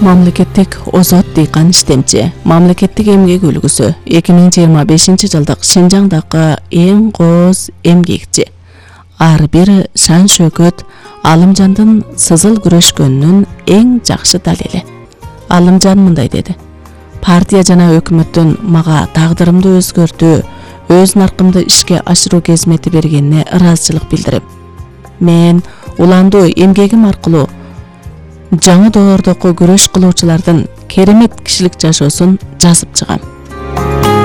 мамлекеттик озот дыйкан иштемчи мамлекеттик эмгек үлгүсү 2025 жылдык Шинжаңдагы эң кооз эмгекчи. Ар бир шан шөкөт Алымжандын сызыл күрөшкөнүнүн эң жакшы далили. Алымжан мындай деди: партия жана өкмөттүн мага тагдырымды өзгөртүү, өз наркымды ишке ашыруу кезмети бергенине ыраазычылык билдирем. Мен уландуу эмгегим аркылуу жаңы доордогу күрөш кылуучулардын керемет кишилик жашоосун жазып чыгам.